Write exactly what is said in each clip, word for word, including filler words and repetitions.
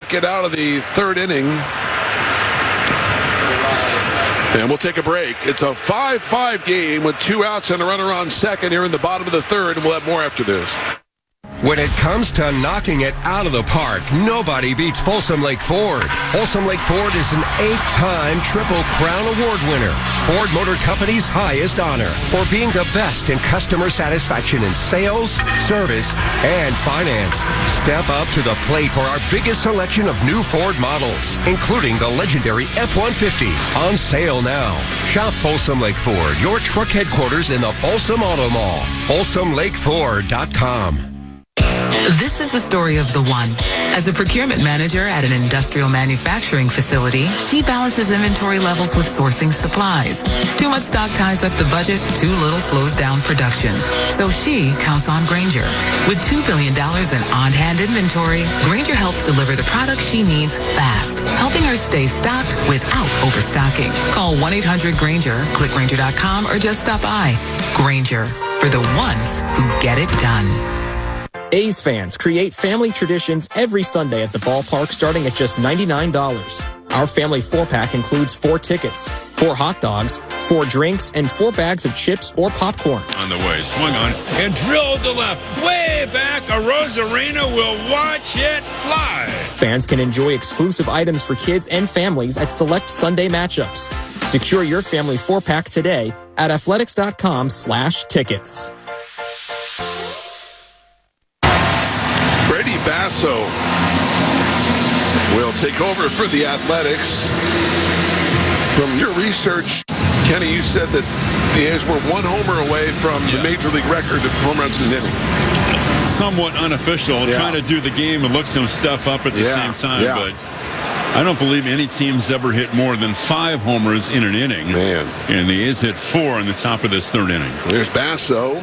make it out of the third inning. And we'll take a break. It's a five five game with two outs and a runner on second here in the bottom of the third, and we'll have more after this. When it comes to knocking it out of the park, nobody beats Folsom Lake Ford. Folsom Lake Ford is an eight-time Triple Crown Award winner, Ford Motor Company's highest honor for being the best in customer satisfaction in sales, service, and finance. Step up to the plate for our biggest selection of new Ford models, including the legendary F one fifty, on sale now. Shop Folsom Lake Ford, your truck headquarters in the Folsom Auto Mall. Folsom Lake Ford dot com. This is the story of the one. As a procurement manager at an industrial manufacturing facility, she balances inventory levels with sourcing supplies. Too much stock ties up the budget, too little slows down production. So she counts on Grainger. With two billion dollars in on-hand inventory, Grainger helps deliver the products she needs fast, helping her stay stocked without overstocking. Call one eight hundred Grainger, click Grainger dot com, or just stop by. Grainger, for the ones who get it done. A's fans create family traditions every Sunday at the ballpark starting at just ninety-nine dollars. Our family four-pack includes four tickets, four hot dogs, four drinks, and four bags of chips or popcorn. On the way, swung on, and drilled to left. Way back, a Rosarena will watch it fly. Fans can enjoy exclusive items for kids and families at select Sunday matchups. Secure your family four-pack today at athletics dot com slash tickets. Brady Basso will take over for the Athletics. From your research, Kenny, you said that the A's were one homer away from yeah. the Major League record of home runs in an inning. Somewhat unofficial, yeah. trying to do the game and look some stuff up at the yeah. same time, yeah. but I don't believe any team's ever hit more than five homers in an inning. Man. And the A's hit four in the top of this third inning. There's Basso.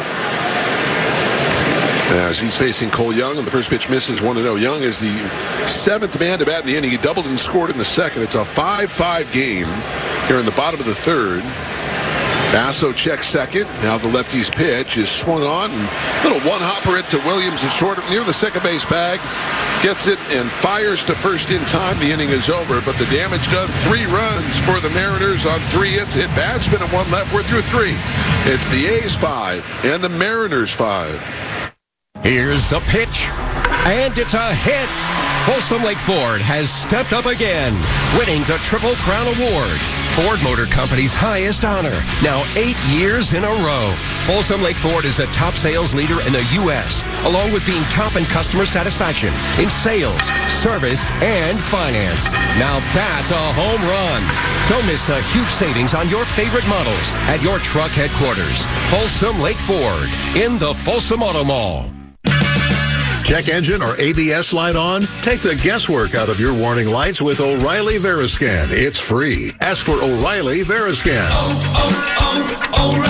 As he's facing Cole Young, and the first pitch misses one and oh. Young is the seventh man to bat in the inning. He doubled and scored in the second. It's a five five game here in the bottom of the third. Basso checks second. Now the lefty's pitch is swung on. And little one-hopper it to Williams is short near the second base bag. Gets it and fires to first in time. The inning is over, but the damage done. Three runs for the Mariners on three hits. Hit batsman and one left. We're through three. It's the A's five and the Mariners five. Here's the pitch, and it's a hit. Folsom Lake Ford has stepped up again, winning the Triple Crown Award, Ford Motor Company's highest honor, now eight years in a row. Folsom Lake Ford is a top sales leader in the U S, along with being top in customer satisfaction in sales, service, and finance. Now that's a home run. Don't miss the huge savings on your favorite models at your truck headquarters. Folsom Lake Ford in the Folsom Auto Mall. Check engine or A B S light on? Take the guesswork out of your warning lights with O'Reilly Veriscan. It's free. Ask for O'Reilly Veriscan. Oh,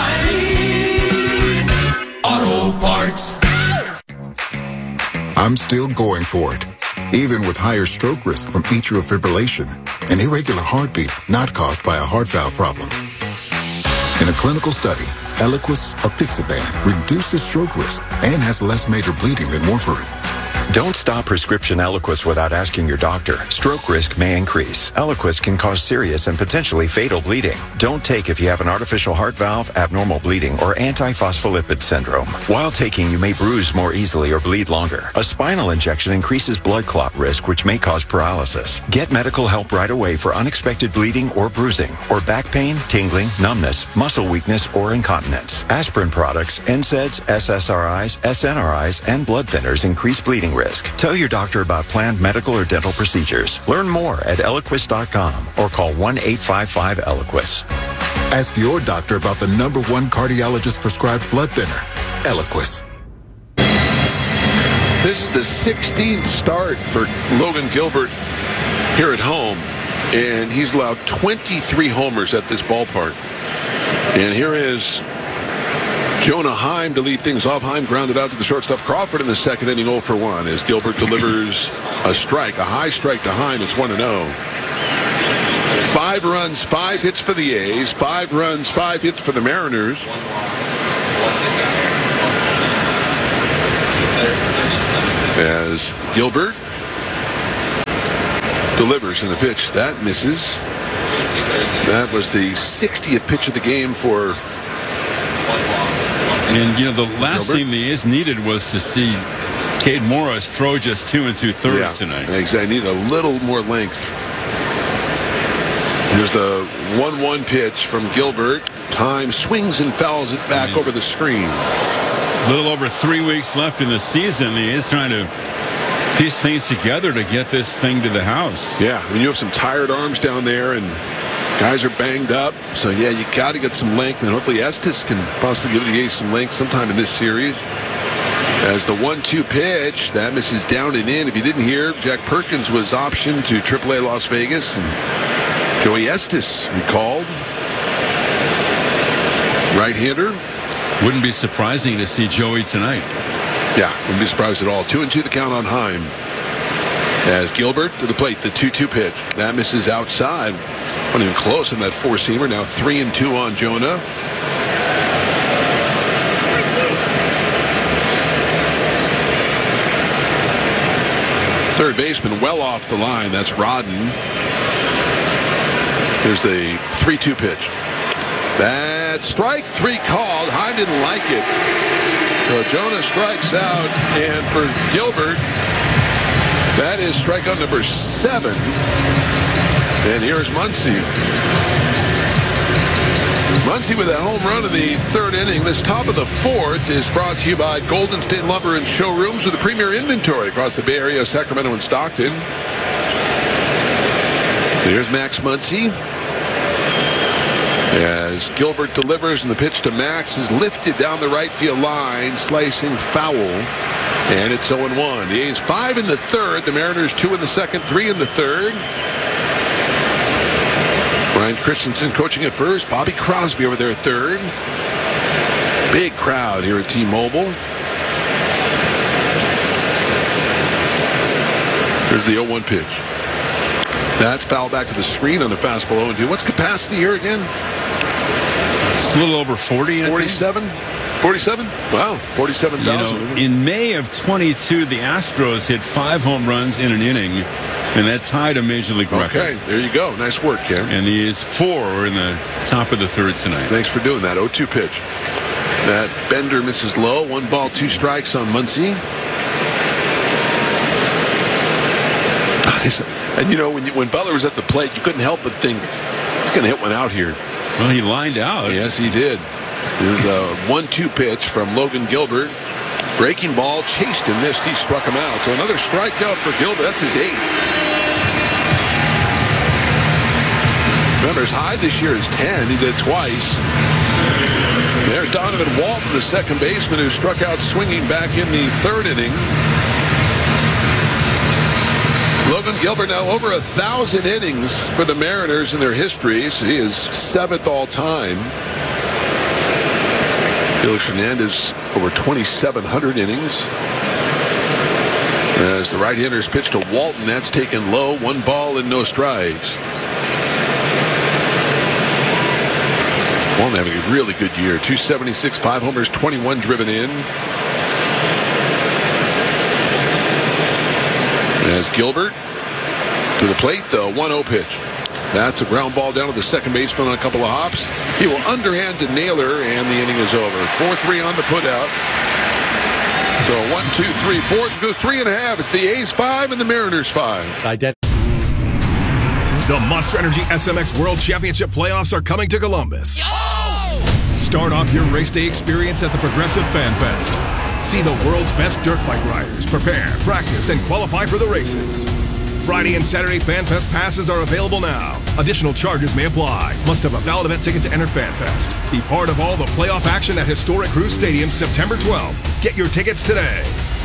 oh, oh, O'Reilly Auto Parts. I'm still going for it, even with higher stroke risk from atrial fibrillation, an irregular heartbeat not caused by a heart valve problem. In a clinical study, Eliquis, apixaban, reduces stroke risk and has less major bleeding than warfarin. Don't stop prescription Eliquis without asking your doctor. Stroke risk may increase. Eliquis can cause serious and potentially fatal bleeding. Don't take if you have an artificial heart valve, abnormal bleeding, or antiphospholipid syndrome. While taking, you may bruise more easily or bleed longer. A spinal injection increases blood clot risk, which may cause paralysis. Get medical help right away for unexpected bleeding or bruising, or back pain, tingling, numbness, muscle weakness, or incontinence. Aspirin products, N SAIDs, S S R Is, S N R Is, and blood thinners increase bleeding risk. Tell your doctor about planned medical or dental procedures. Learn more at Eliquis dot com or call one eight five five Eliquis. Ask your doctor about the number one cardiologist prescribed blood thinner, Eliquis. This is the sixteenth start for Logan Gilbert here at home, and he's allowed twenty-three homers at this ballpark. And here is Jonah Heim to lead things off. Heim grounded out to the shortstop Crawford in the second inning, oh for one, as Gilbert delivers a strike, a high strike to Heim. It's one and oh. Five runs, five hits for the A's. Five runs, five hits for the Mariners. As Gilbert delivers in the pitch. That misses. That was the sixtieth pitch of the game for And, you know, the last Gilbert. thing the A's needed was to see Cade Morris throw just two and two-thirds yeah, tonight. Exactly. I need a little more length. Here's the one one pitch from Gilbert. Time swings and fouls it back mm-hmm. over the screen. A little over three weeks left in the season. The A's trying to piece things together to get this thing to the house. Yeah, when you have some tired arms down there and guys are banged up. So, yeah, you got to get some length. And hopefully Estes can possibly give the A's some length sometime in this series. As the one two pitch, that misses down and in. If you didn't hear, Jack Perkins was optioned to triple A Las Vegas. And Joey Estes recalled. Right-hander. Wouldn't be surprising to see Joey tonight. Yeah, wouldn't be surprised at all. Two and two the count on Heim. As Gilbert to the plate, the two two pitch. That misses outside. Not even close in that four-seamer. Now three and two on Jonah. Third baseman well off the line. That's Rodden. Here's the three two pitch. That strike three called. Heim didn't like it. So Jonah strikes out, and for Gilbert, that is strikeout number seven. And here's Muncy. Muncy with a home run in the third inning. This top of the fourth is brought to you by Golden State Lumber and Showrooms with the premier inventory across the Bay Area, Sacramento, and Stockton. Here's Max Muncy. As Gilbert delivers, and the pitch to Max is lifted down the right field line, slicing foul. And it's oh and one. The A's five in the third. The Mariners two in the second, three in the third. Ryan Christensen coaching at first. Bobby Crosby over there at third. Big crowd here at T-Mobile. Here's the oh one pitch. That's foul back to the screen on the fastball oh and two. What's capacity here again? It's a little over forty. forty-seven? forty-seven? Wow, forty-seven thousand. You know, in May of twenty-two, the Astros hit five home runs in an inning, and that tied a Major League record. Okay, there you go. Nice work, Ken. And the A's four are in the top of the third tonight. Thanks for doing that. oh two pitch. That Bender misses low. One ball, two strikes on Muncy. And, you know, when, you, when Butler was at the plate, you couldn't help but think, he's going to hit one out here. Well, he lined out. Yes, he did. There's a one two pitch from Logan Gilbert. Breaking ball, chased and missed. He struck him out. So another strikeout for Gilbert. That's his eighth. Remember, his high this year is ten. He did it twice. There's Donovan Walton, the second baseman, who struck out swinging back in the third inning. Logan Gilbert now over a thousand innings for the Mariners in their history. So he is seventh all time. Felix Hernandez over twenty-seven hundred innings. As the right-handers pitch to Walton, that's taken low. One ball and no strikes. Walton having a really good year. two seventy-six, five homers, twenty-one driven in. As Gilbert to the plate, the one oh pitch. That's a ground ball down to the second baseman on a couple of hops. He will underhand to Naylor, and the inning is over. four three on the putout. So one, two, three, four, go three and a half. It's the A's five and the Mariners five. The Monster Energy S M X World Championship playoffs are coming to Columbus. Yo! Start off your race day experience at the Progressive Fan Fest. See the world's best dirt bike riders prepare, practice, and qualify for the races. Friday and Saturday Fan Fest passes are available now. Additional charges may apply. Must have a valid event ticket to enter Fan Fest. Be part of all the playoff action at historic Cruz Stadium September twelfth. Get your tickets today.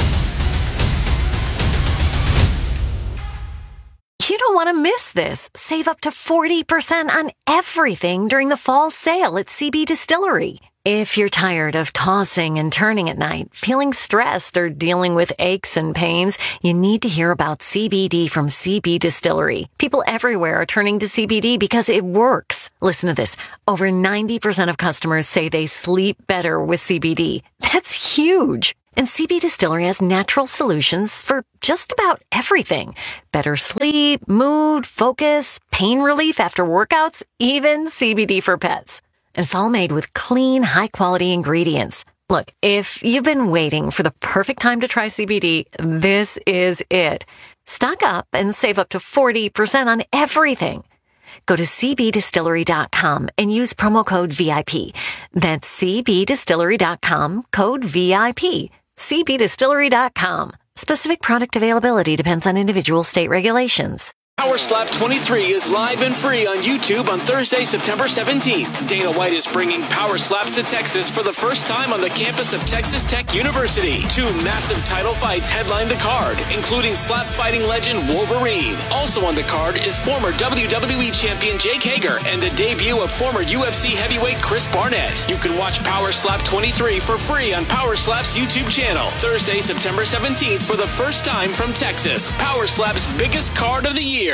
You don't want to miss this. Save up to forty percent on everything during the fall sale at C B Distillery. If you're tired of tossing and turning at night, feeling stressed, or dealing with aches and pains, you need to hear about C B D from C B Distillery. People everywhere are turning to C B D because it works. Listen to this. Over ninety percent of customers say they sleep better with C B D. That's huge. And C B Distillery has natural solutions for just about everything. Better sleep, mood, focus, pain relief after workouts, even C B D for pets. And it's all made with clean, high-quality ingredients. Look, if you've been waiting for the perfect time to try C B D, this is it. Stock up and save up to forty percent on everything. Go to c b distillery dot com and use promo code V I P. That's c b distillery dot com, code V I P. c b distillery dot com. Specific product availability depends on individual state regulations. Power Slap twenty-three is live and free on YouTube on Thursday, September seventeenth. Dana White is bringing Power Slaps to Texas for the first time on the campus of Texas Tech University. Two massive title fights headline the card, including slap fighting legend Wolverine. Also on the card is former W W E champion Jake Hager and the debut of former U F C heavyweight Chris Barnett. You can watch Power Slap twenty-three for free on Power Slap's YouTube channel. Thursday, September seventeenth for the first time from Texas. Power Slap's biggest card of the year.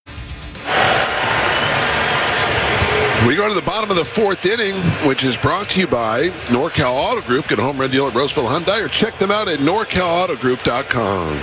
We go to the bottom of the fourth inning, which is brought to you by NorCal Auto Group. Get a home run deal at Roseville Hyundai or check them out at nor cal auto group dot com.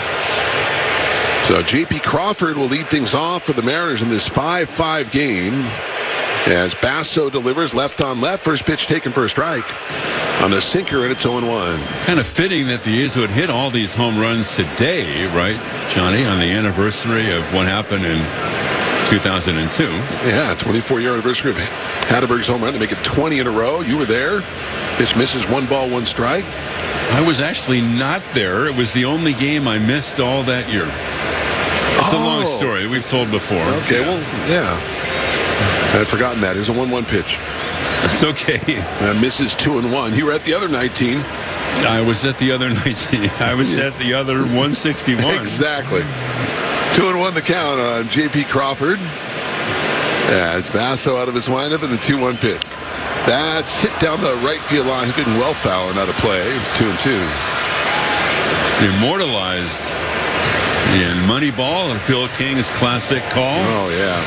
So J P Crawford will lead things off for the Mariners in this five five game as Basso delivers left on left. First pitch taken for a strike on the sinker, and it's oh one. Kind of fitting that the A's would hit all these home runs today, right, Johnny, on the anniversary of what happened in two thousand two. Yeah, twenty-four year anniversary of Hatterberg's home run to make it twenty in a row. You were there. Pitch misses, one ball, one strike. I was actually not there. It was the only game I missed all that year. It's oh. a long story we've told before. Okay, yeah. well, yeah. I had forgotten that. It was a one one pitch. It's okay. Uh, misses two and one. You were at the other nineteen. I was at the other nineteen. I was at the other one sixty-one. Exactly. Two and one the count on J P Crawford. Yeah, it's Basso out of his windup and the two one pitch. That's hit down the right field line. He couldn't well foul and out of play. It's two and two. Immortalized in Moneyball, Bill King's classic call. Oh, yeah.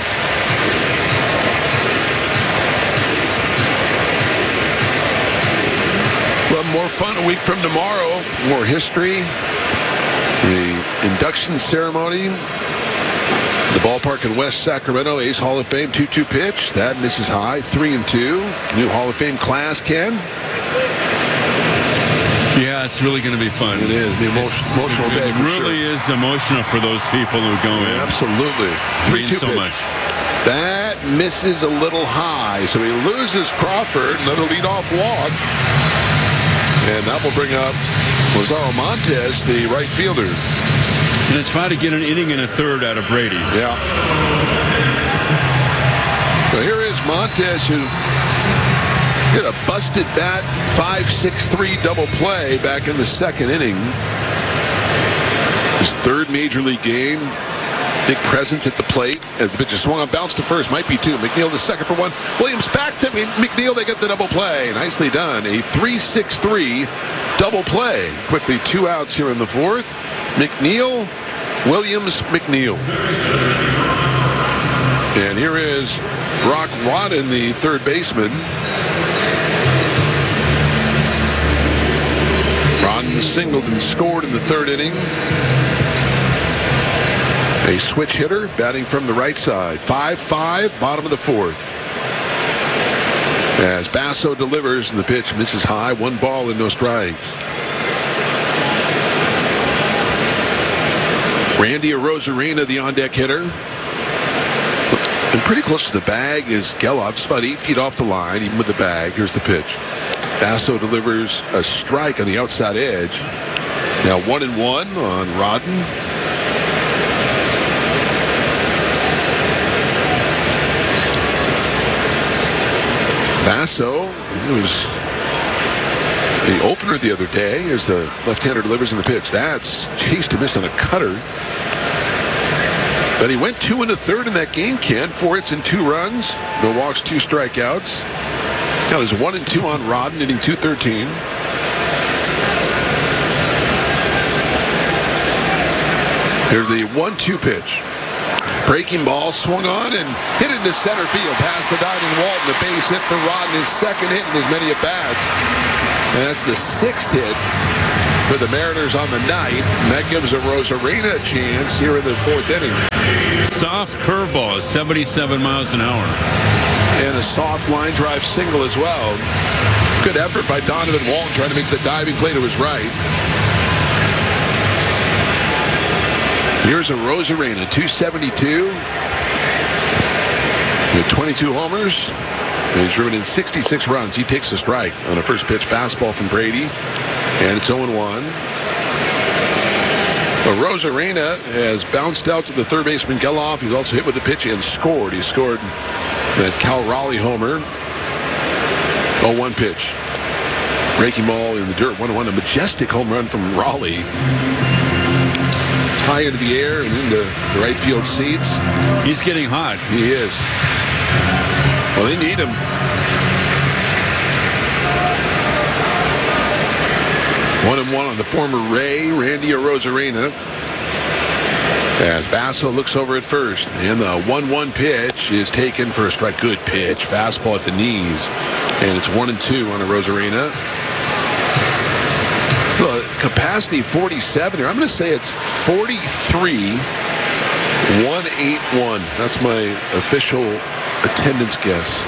Well, more fun a week from tomorrow. More history. The induction ceremony. The ballpark in West Sacramento. A's Hall of Fame two two pitch. That misses high. three and two. New Hall of Fame class, Ken. Yeah, it's really going to be fun. It is. The emotion, emotional day. It really sure. is emotional for those people who go in. Absolutely. three two so pitch. much. That misses a little high. So he loses Crawford. Another leadoff walk. And that will bring up Lazaro Montes, the right fielder. Going to try to get an inning and a third out of Brady. Yeah. So here is Montes, who hit a busted bat, five six three double play back in the second inning. His third major league game. Big presence at the plate as the pitch is swung on, bounce to first, might be two. McNeil to second for one. Williams back to McNeil. They get the double play. Nicely done. A three six three double play. Quickly two outs here in the fourth. McNeil, Williams, McNeil. And here is Brock Rodden, the third baseman. Rodden singled and scored in the third inning. A switch hitter batting from the right side. five five, bottom of the fourth. As Basso delivers and the pitch misses high. One ball and no strikes. Randy Arozarena, the on-deck hitter. And pretty close to the bag is Gelop, just about eight feet off the line, even with the bag. Here's the pitch. Basso delivers a strike on the outside edge. Now one and one on Rodden. Basso, it was the opener the other day as the left-hander delivers in the pitch. That's chased and missed on a cutter. But he went two and a third in that game, Ken. Four hits and two runs. No walks, two strikeouts. Now there's one and two on Rodden, hitting two thirteen. Here's the one two pitch. Breaking ball, swung on and hit into center field past the diving Walton. The base hit for Rodden, his second hit in as many at-bats. And that's the sixth hit for the Mariners on the night. And that gives a Rosarena a chance here in the fourth inning. Soft curveball, seventy-seven miles an hour. And a soft line drive single as well. Good effort by Donovan Walton trying to make the diving play to his right. Here's a Rosarena, two seventy-two. With twenty-two homers. And he's driven in sixty-six runs. He takes a strike on a first pitch fastball from Brady. And it's oh and one. But Rosarena has bounced out to the third baseman Geloff. He's also hit with the pitch and scored. He scored that Cal Raleigh homer. oh one pitch. Breaking ball in the dirt. one one. A majestic home run from Raleigh. High into the air and into the right field seats. He's getting hot. He is. Well, they need him. One and one on the former Ray, Randy Arozarena. As Basso looks over at first. And the one one pitch is taken for a strike. Good pitch. Fastball at the knees. And it's one and two on Arozarena. Well, capacity forty-seven here. I'm going to say it's forty-three one eighty-one. That's my official attendance guess.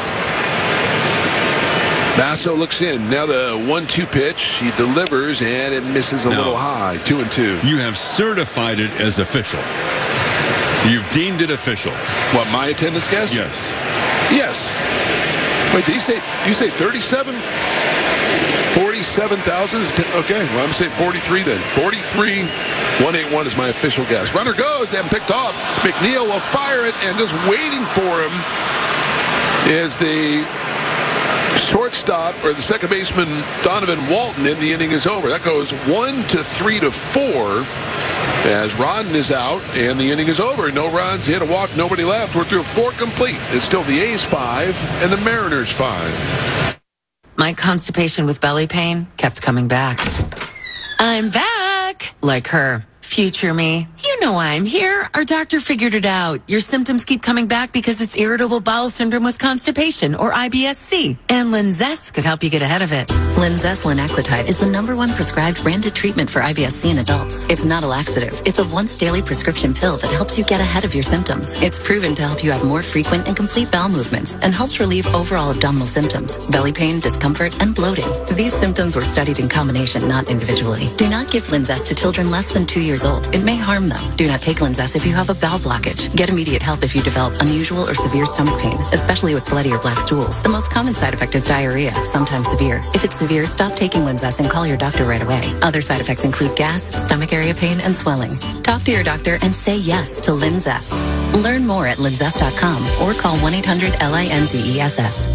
Basso looks in. Now the one two pitch. He delivers, and it misses a now, little high. Two and two. You have certified it as official. You've deemed it official. What, my attendance guess? Yes. Yes. Wait, did you say, did you say thirty-seven? forty-seven thousand? Okay, well, I'm saying forty-three then. forty-three one eighty-one is my official guess. Runner goes, they haven't picked off. McNeil will fire it, and just waiting for him is the shortstop, or the second baseman, Donovan Walton, and the inning is over. That goes one to three to four as Rodden is out, and the inning is over. No runs, hit a walk, nobody left. We're through four complete. It's still the A's five and the Mariners five. My constipation with belly pain kept coming back. I'm back! Like her. Future me. You know I'm here. Our doctor figured it out. Your symptoms keep coming back because it's irritable bowel syndrome with constipation, or I B S C. And Linzess could help you get ahead of it. Linzess linaclotide is the number one prescribed branded treatment for I B S C in adults. It's not a laxative. It's a once daily prescription pill that helps you get ahead of your symptoms. It's proven to help you have more frequent and complete bowel movements and helps relieve overall abdominal symptoms, belly pain, discomfort, and bloating. These symptoms were studied in combination, not individually. Do not give Linzess to children less than two years old. It may harm them. Do not take Linzess if you have a bowel blockage. Get immediate help if you develop unusual or severe stomach pain, especially with bloody or black stools. The most common side effect is diarrhea, sometimes severe. If it's severe, stop taking Linzess and call your doctor right away. Other side effects include gas, stomach area pain, and swelling. Talk to your doctor and say yes to Linzess. Learn more at linzess dot com or call one eight hundred L I N Z E S S.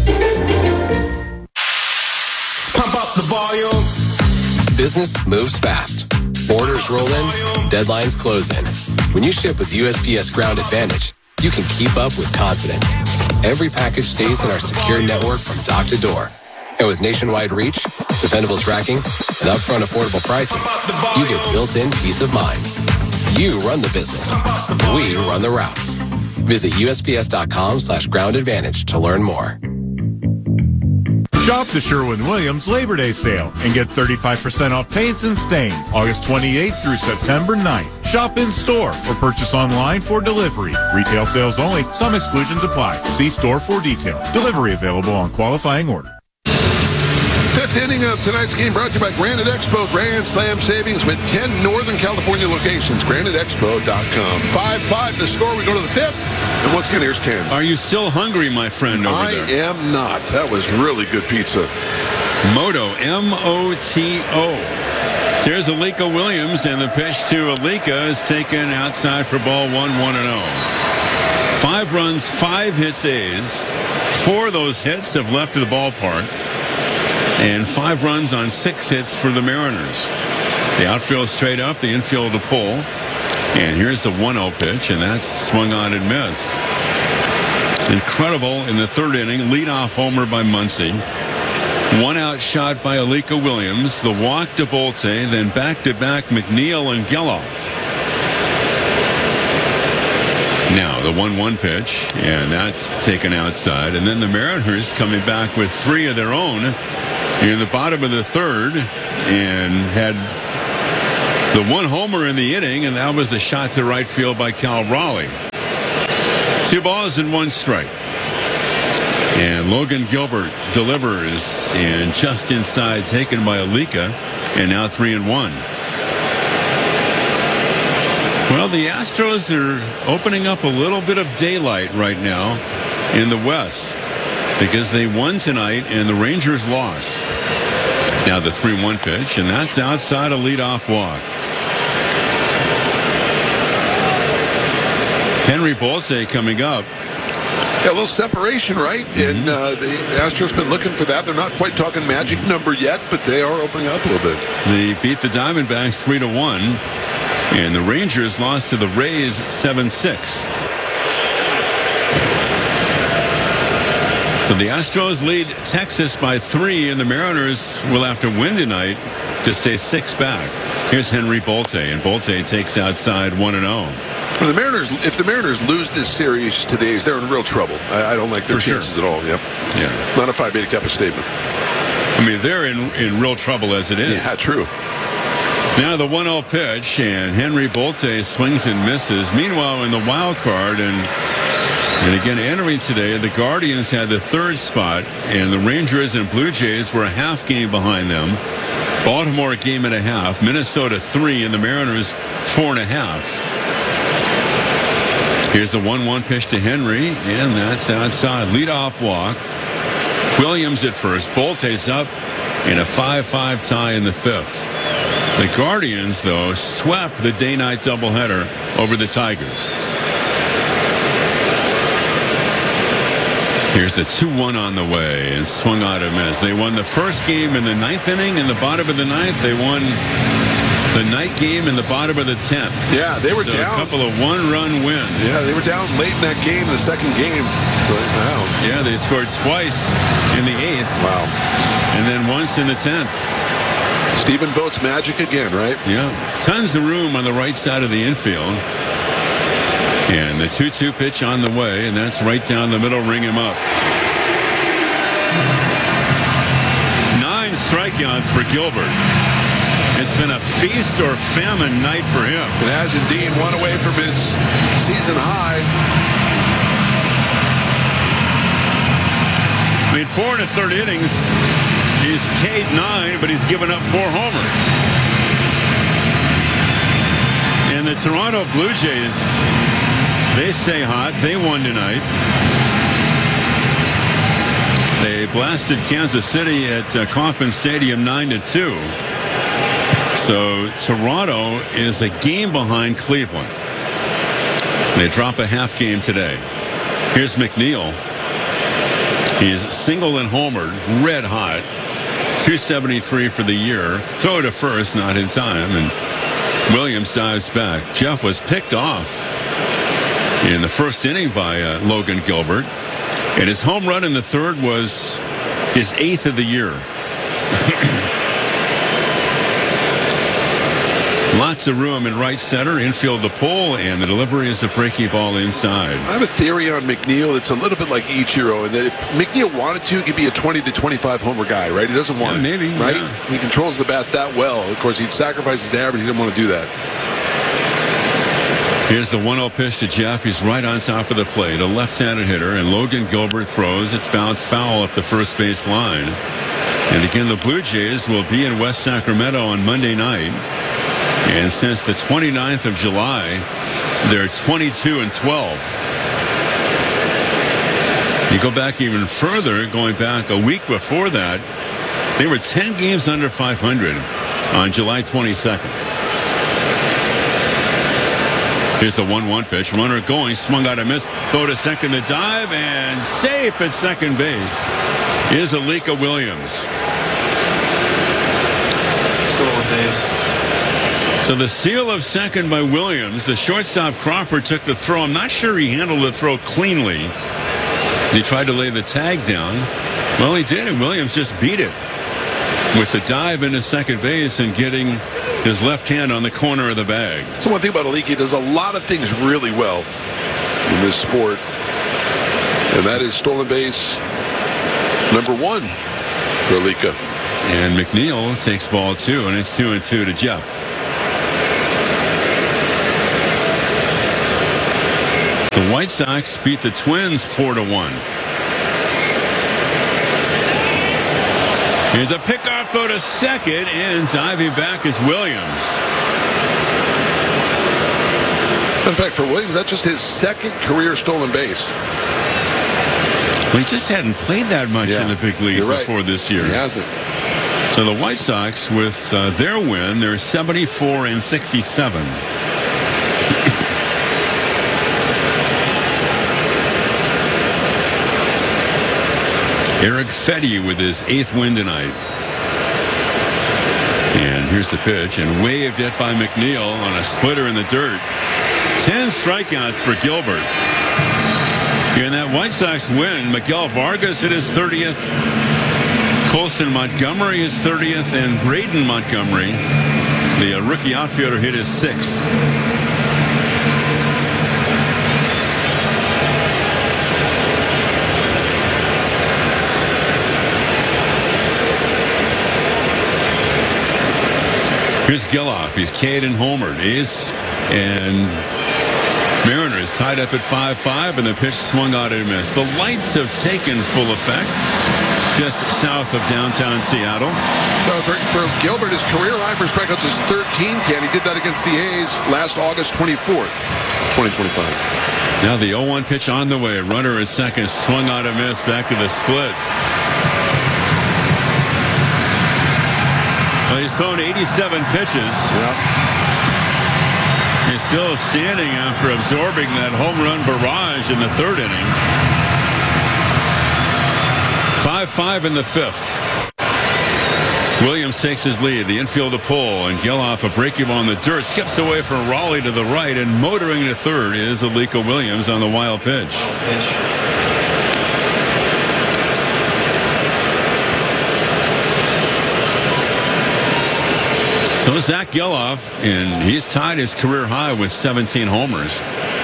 Pump up the volume. Business moves fast. Orders roll in, deadlines close in. When you ship with U S P S Ground Advantage, you can keep up with confidence. Every package stays in our secure network from dock to door. And with nationwide reach, dependable tracking, and upfront affordable pricing, you get built-in peace of mind. You run the business. We run the routes. Visit U S P S dot com slash ground advantage to learn more. Shop the Sherwin-Williams Labor Day sale and get thirty-five percent off paints and stains August twenty-eighth through September ninth. Shop in store or purchase online for delivery. Retail sales only. Some exclusions apply. See store for details. Delivery available on qualifying order. Fifth inning of tonight's game brought to you by Granite Expo. Grand Slam savings with ten Northern California locations. Granite Expo dot com. five five the score. We go to the fifth. And once again, here's Ken. Are you still hungry, my friend, over I there? I am not. That was really good pizza. Moto, M O T O. Here's Alika Williams, and the pitch to Alika is taken outside for ball one, one and oh. Five runs, five hits A's. Four of those hits have left to the ballpark. And five runs on six hits for the Mariners. The outfield straight up, the infield to pull. And here's the one oh pitch, and that's swung on and missed. Incredible in the third inning. Leadoff homer by Muncy. One out shot by Alika Williams. The walk to Bolte, then back-to-back McNeil and Geloff. Now the one one pitch, and that's taken outside. And then the Mariners coming back with three of their own. in the bottom of the third and had the one homer in the inning, and that was the shot to right field by Cal Raleigh. Two balls and one strike. And Logan Gilbert delivers, and just inside, taken by Alika, and now three and one. Well, the Astros are opening up a little bit of daylight right now in the West because they won tonight and the Rangers lost. Now the three one pitch, and that's outside a leadoff walk. Henry Bolte coming up. Yeah, a little separation, right? Mm-hmm. And uh, the Astros been looking for that. They're not quite talking magic number yet, but they are opening up a little bit. They beat the Diamondbacks three to one, and the Rangers lost to the Rays seven six. So the Astros lead Texas by three, and the Mariners will have to win tonight to stay six back. Here's Henry Bolte, and Bolte takes outside one and oh. Well, the Mariners, if the Mariners lose this series to the A's, they're in real trouble. I, I don't like their For chances sure. at all. Yep. Yeah. Not a Phi Beta Kappa statement. I mean, they're in, in real trouble as it is. Yeah, true. Now the one oh pitch, and Henry Bolte swings and misses. Meanwhile, in the wild card, and and again entering today, the Guardians had the third spot, and the Rangers and Blue Jays were a half game behind them. Baltimore a game and a half, Minnesota three, and the Mariners four and a half. Here's the one one pitch to Henry, and that's outside. Leadoff walk. Williams at first. Bolte's up in a five five tie in the fifth. The Guardians, though, swept the day-night doubleheader over the Tigers. Here's the two one on the way, and swung out a miss. They won the first game in the ninth inning. In the bottom of the ninth, they won the night game in the bottom of the tenth. Yeah, they were so down. A couple of one-run wins. Yeah, they were down late in that game, the second game. So, wow. Yeah, they scored twice in the eighth. Wow. And then once in the tenth. Stephen Vogt's magic again, right? Yeah. Tons of room on the right side of the infield. And the two two pitch on the way, and that's right down the middle, ring him up. Nine strikeouts for Gilbert. It's been a feast or famine night for him. It has indeed, one away from his season high. I mean, four and a third innings. He's K'd nine, but he's given up four homers. And the Toronto Blue Jays, they stay hot. They won tonight. They blasted Kansas City at uh, Kauffman Stadium nine to two. So Toronto is a game behind Cleveland. They drop a half game today. Here's McNeil. He's single and homered, red hot. two seventy-three for the year. Throw to first, not in time. And Williams dives back. Jeff was picked off in the first inning by uh, Logan Gilbert. And his home run in the third was his eighth of the year. Lots of room in right center, infield to pull, and the delivery is a breaky ball inside. I have a theory on McNeil that's a little bit like Ichiro, and that if McNeil wanted to, he could be a twenty to twenty-five homer guy, right? He doesn't want yeah, it, maybe, right? Yeah. He controls the bat that well. Of course, he'd sacrifice his average. He didn't want to do that. Here's the one oh pitch to Jeff. He's right on top of the plate, a left-handed hitter, and Logan Gilbert throws. It's bounced foul up the first base line. And again, the Blue Jays will be in West Sacramento on Monday night. And since the twenty-ninth of July, they're twenty-two and twelve. You go back even further, going back a week before that, they were ten games under five hundred on July twenty-second. Here's the one one pitch. Runner going, swung out a miss. Throw to second, the dive, and safe at second base is Alika Williams. Still on base. So the steal of second by Williams. The shortstop Crawford took the throw. I'm not sure he handled the throw cleanly. He tried to lay the tag down. Well, he did, and Williams just beat it with the dive into second base and getting his left hand on the corner of the bag. So one thing about Alika, he does a lot of things really well in this sport, and that is stolen base number one for Alika. And McNeil takes ball two, and it's two and two to Jeff. The White Sox beat the Twins four to one. Here's a pickoff go to second, and diving back is Williams. In fact, for Williams, that's just his second career stolen base. Well, he just hadn't played that much Yeah, in the big leagues you're right. before this year. He hasn't. So the White Sox, with uh, their win, they're seventy-four and sixty-seven. Eric Fetty with his eighth win tonight. And here's the pitch, and waved it by McNeil on a splitter in the dirt. Ten strikeouts for Gilbert. In that White Sox win, Miguel Vargas hit his thirtieth. Colson Montgomery his thirtieth, and Braden Montgomery, the uh, rookie outfielder, hit his sixth. Here's Geloff. He's K'd and homered. Ace and Mariners tied up at five five, and the pitch swung out and missed. The lights have taken full effect just south of downtown Seattle. No, for, for Gilbert, his career high for strikeouts is thirteen, Ken. He did that against the A's last August twenty-fourth, twenty twenty-five. Now the oh one pitch on the way. Runner at second, swung out and missed, back to the split. Well, he's thrown eighty-seven pitches. Yep. He's still standing after absorbing that home run barrage in the third inning. five five in the fifth. Williams takes his lead. The infield a pull, and Geloff a breaking ball in the dirt. Skips away from Raleigh to the right, and motoring to third is Alika Williams on the wild pitch. So Zach Geloff, and he's tied his career high with seventeen homers.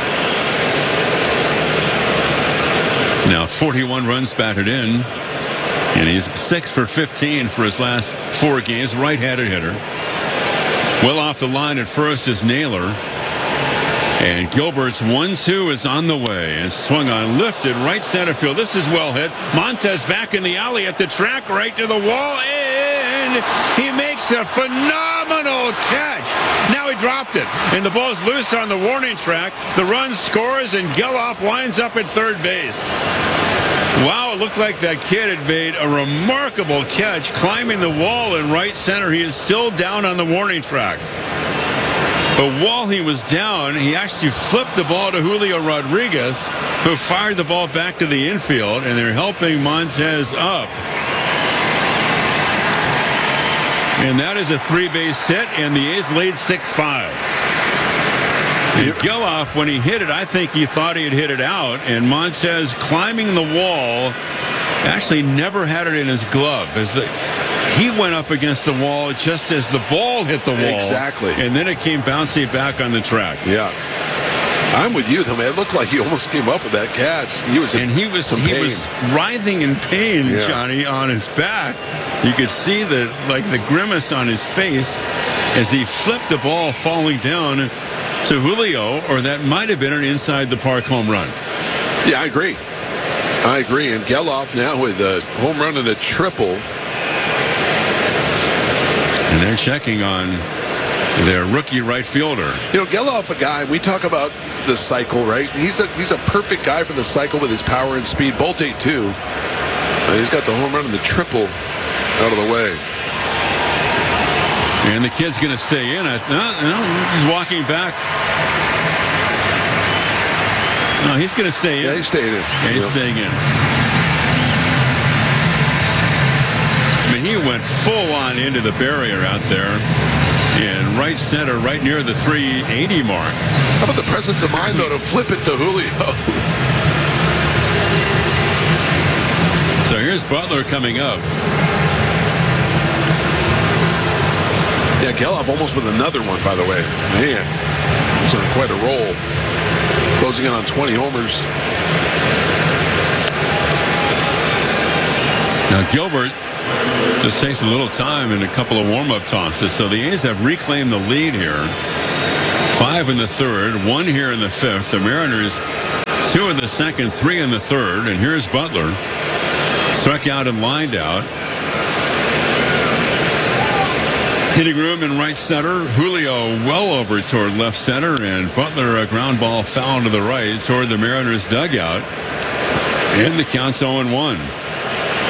Now forty-one runs batted in, and he's six for fifteen for his last four games. Right-handed hitter. Well off the line at first is Naylor. And Gilbert's one two is on the way, and swung on, lifted right center field. This is well hit. Montez back in the alley at the track, right to the wall, and he makes a phenomenal catch. Now he dropped it, and the ball's loose on the warning track. The run scores, and Geloff winds up at third base. Wow, it looked like that kid had made a remarkable catch, climbing the wall in right center. He is still down on the warning track. But while he was down, he actually flipped the ball to Julio Rodriguez, who fired the ball back to the infield, and they're helping Montez up. And that is a three-base hit, and the A's lead six five. And Geloff, when he hit it, I think he thought he had hit it out, and Montez, climbing the wall, actually never had it in his glove. As the He went up against the wall just as the ball hit the wall. Exactly. And then it came bouncing back on the track. Yeah. I'm with you, though, man. It looked like he almost came up with that catch. He was in and he was some he pain. was writhing in pain, Yeah. Johnny, on his back. You could see the like the grimace on his face as he flipped the ball, falling down to Julio, or that might have been an inside the park home run. Yeah, I agree. I agree. And Geloff now with a home run and a triple. And they're checking on their rookie right fielder. You know, Geloff, a guy, we talk about the cycle, right? He's a he's a perfect guy for the cycle with his power and speed. Bolte, too. Uh, he's got the home run and the triple out of the way. And the kid's going to stay in. I, no, no, he's walking back. No, he's going to stay in. Yeah, he's staying in. Yeah, he's Yep. staying in. I mean, he went full on into the barrier out there. In right center, right near the three eighty mark. How about the presence of mind, though, to flip it to Julio? So here's Butler coming up. Yeah, Geloff almost with another one, by the way. Man, he's on quite a roll. Closing in on twenty homers. Now Gilbert Just takes a little time and a couple of warm-up tosses. So the A's have reclaimed the lead here. Five in the third, one here in the fifth. The Mariners, two in the second, three in the third. And here's Butler. Struck out and lined out. Hitting room in right center. Julio well over toward left center. And Butler, a ground ball foul to the right toward the Mariners dugout. And the count's oh and one.